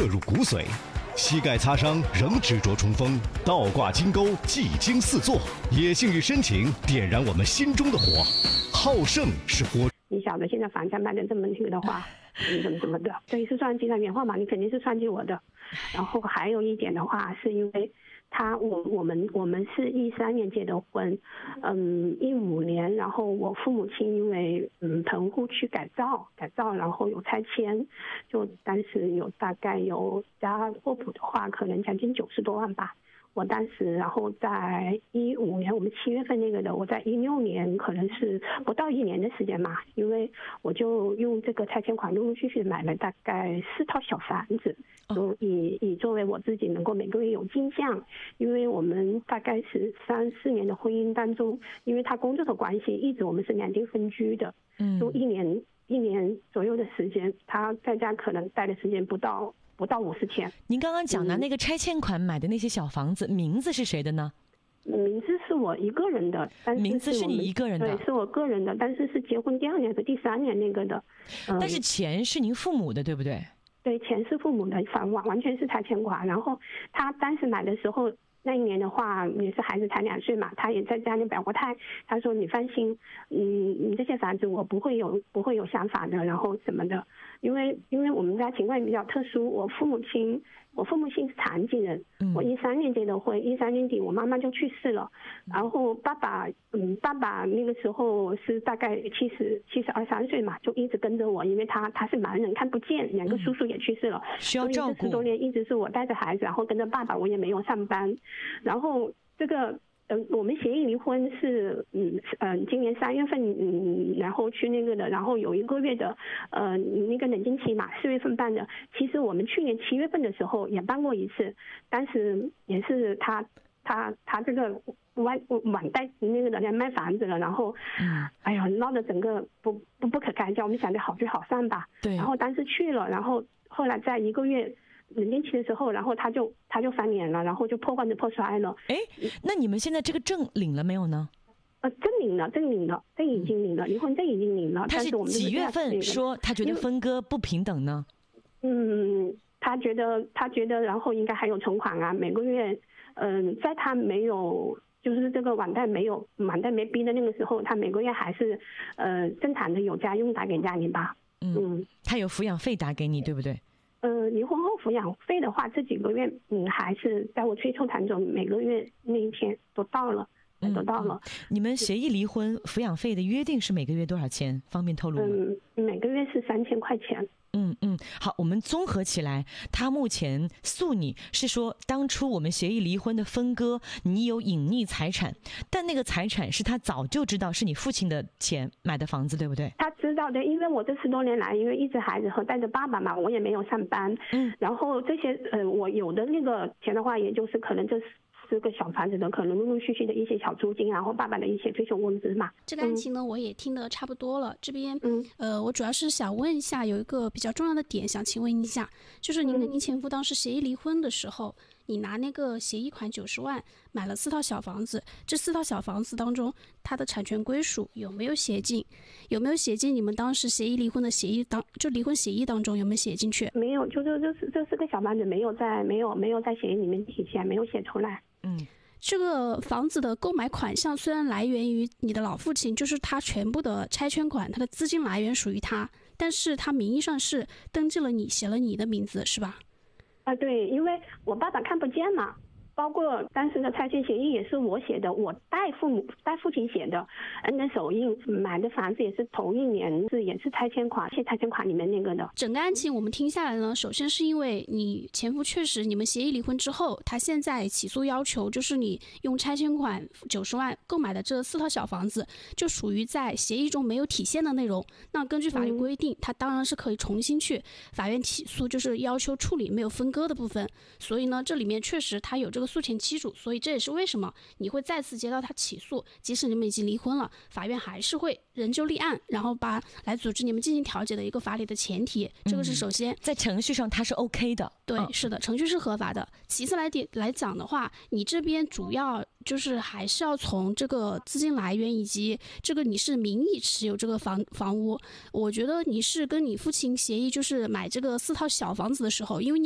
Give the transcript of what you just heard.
刻入骨髓。膝盖擦伤仍执着冲锋，倒挂金钩技惊四座，野性与深情点燃我们心中的火。好胜是火。 你晓得现在房价卖的这么那个的话，你怎么的？这一是算计他原话嘛，你肯定是算计我的。然后还有一点的话，是因为我们是13年结的婚，15年，然后我父母亲因为棚户去改造，然后有拆迁，就当时有大概有加货补的话，可能将近90多万吧。我当时，然后在15年，我们7月份那个的，我在16年可能是不到1年的时间嘛，因为我就用这个拆迁款陆陆续续买了大概4套小房子，就以作为我自己能够每个月有进项，因为我们大概是3、4年的婚姻当中，因为他工作的关系，一直我们是2地分居的，就一年左右的时间，他在家可能待的时间不到50天。 您刚刚讲的那个拆迁款买的那些小房子，名字是谁的呢？ 名字是我一个人的，但是名字是你一个人的？ 对，是我个人的，但是是结婚第2年和第3年那个的。 但是钱是您父母的，对不对？ 对，钱是父母的，完全是拆迁款。然后他当时买的时候，那一年的话也是孩子才2岁嘛，他也在家里表过态，他说你放心，你这些房子我不会有想法的，然后什么的，因为我们家情况比较特殊，我父母亲是残疾人，我13年结的婚，13年底我妈妈就去世了，然后爸爸那个时候是大概72、73岁嘛，就一直跟着我，因为他是盲人看不见，2个叔叔也去世了， 需要照顾， 所以这10多年一直是我带着孩子，然后跟着爸爸，我也没有上班，然后这个我们协议离婚是今年3月份然后去那个的，然后有1个月的那个冷静期嘛，4月份办的。其实我们去年7月份的时候也办过一次，当时也是他这个晚贷那个的来卖房子了，然后哎呀闹得整个不可开交，我们想着好聚好散吧。 对。 然后当时去了，然后后来在1个月冷静期的时候，然后他就翻脸了，然后就破罐子破摔了。 哎，那你们现在这个证领了没有呢？ 证领了，证已经领了，离婚证已经领了。 他是几月份说他觉得分割不平等呢？ 他觉得，然后应该还有存款啊，每个月，在他没有就是这个网贷没逼的那个时候，他每个月还是正常的有家用打给家里吧。 他有抚养费打给你，对不对？ 离婚后抚养费的话，这几个月还是在我催促谈中，每个月那一天都到了。 你们协议离婚抚养费的约定是每个月多少钱？方便透露吗？ 每个月是3000块钱。 好，我们综合起来，他目前诉你是说，当初我们协议离婚的分割，你有隐匿财产，但那个财产是他早就知道是你父亲的钱买的房子，对不对？ 他知道的，因为我这10多年来，因为一直孩子和带着爸爸嘛，我也没有上班，然后这些我有的那个钱的话，也就是可能这4个小房子的可能陆陆续续的一些小租金，然后爸爸的一些退休工资嘛。 这个案情呢，我也听得差不多了。这边我主要是想问一下，有一个比较重要的点想请问一下，就是您跟您前夫当时协议离婚的时候，你拿那个协议款90万买了4套小房子，这4套小房子当中，它的产权归属有没有写进？有没有写进你们当时协议离婚的协议就离婚协议当中有没有写进去？ 没有，就这4个小房子没有在协议里面体现，没有写出来。 这个房子的购买款项虽然来源于你的老父亲，就是他全部的拆迁款，他的资金来源属于他，但是他名义上是登记了你，写了你的名字，是吧？ 对，因为我爸爸看不见嘛，包括当时的拆迁协议也是我写的，我代父亲写的，那手印，买的房子也是头1年也是拆迁款，拆迁款里面那个的。 整个案情我们听下来呢，首先是因为你前夫确实你们协议离婚之后，他现在起诉要求就是你用拆迁款90万购买的这4套小房子，就属于在协议中没有体现的内容。那根据法律规定，他当然是可以重新去法院起诉，就是要求处理没有分割的部分。所以呢，这里面确实他有这个诉前期主，所以这也是为什么你会再次接到他起诉，即使你们已经离婚了，法院还是会仍旧立案，然后来组织你们进行调解的一个法理的前提，这个是首先。 在程序上它是 OK 的。 对，是的，程序是合法的。其次来讲的话，你这边主要就是还是要从这个资金来源以及这个你是名义持有这个房屋，我觉得你是跟你父亲协议就是买这个4套小房子的时候，因为